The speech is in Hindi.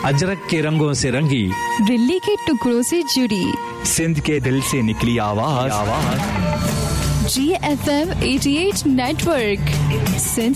अजरक के रंगों से रंगी, दिल्ली के टुकड़ों से जुड़ी, सिंध के दिल से निकली आवाज। GFM 88 network, Sindh